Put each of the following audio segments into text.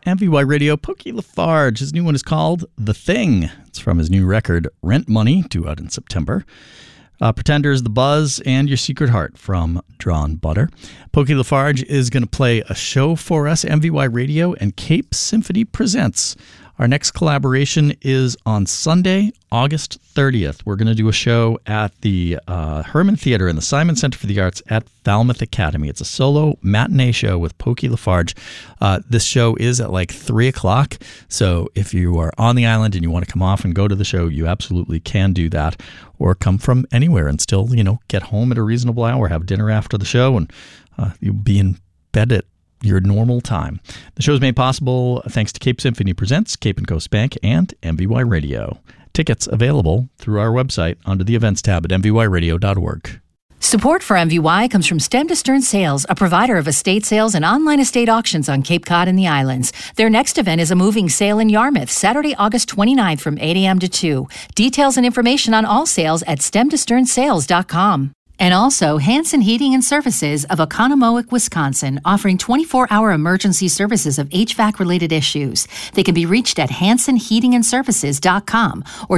MVY Radio, Pokey Lafarge. His new one is called The Thing. It's from his new record, Rent Money, due out in September. Pretenders, The Buzz, and Your Secret Heart from Drawn Butter. Pokey Lafarge is going to play a show for us, MVY Radio, and Cape Symphony presents. Our next collaboration is on Sunday, August 30th. We're going to do a show at the Herman Theatre in the Simon Center for the Arts at Falmouth Academy. It's a solo matinee show with Pokey Lafarge. This show is at like 3 o'clock, so if you are on the island and you want to come off and go to the show, you absolutely can do that, or come from anywhere and still, get home at a reasonable hour, have dinner after the show, and you'll be in bed at your normal time. The show is made possible thanks to Cape Symphony Presents, Cape and Coast Bank, and MVY Radio. Tickets available through our website under the events tab at mvyradio.org. Support for MVY comes from Stem to Stern Sales, a provider of estate sales and online estate auctions on Cape Cod and the islands. Their next event is a moving sale in Yarmouth, Saturday, August 29th from 8 a.m. to 2. Details and information on all sales at stemtosтерnsales.com. And also, Hanson Heating and Services of Oconomowoc, Wisconsin, offering 24-hour emergency services of HVAC-related issues. They can be reached at hansonheatingandservices.com or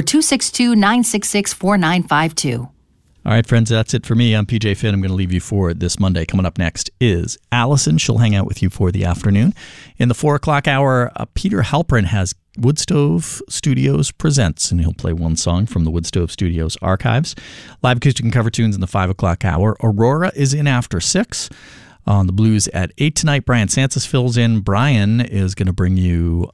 262-966-4952. All right, friends, that's it for me. I'm PJ Finn. I'm going to leave you for this Monday. Coming up next is Allison. She'll hang out with you for the afternoon. In the 4 o'clock hour, Peter Halpern has Woodstove Studios Presents, and he'll play one song from the Woodstove Studios archives. Live acoustic and cover tunes in the 5 o'clock hour. Aurora is in after 6. On the blues at 8 tonight, Brian Santos fills in. Brian is going to bring you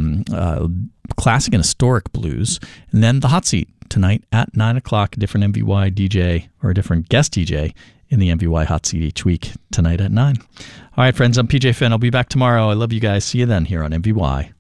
classic and historic blues. And then the hot seat tonight at 9 o'clock, a different MVY DJ or a different guest DJ in the MVY hot seat each week tonight at 9. All right, friends, I'm PJ Finn. I'll be back tomorrow. I love you guys. See you then here on MVY.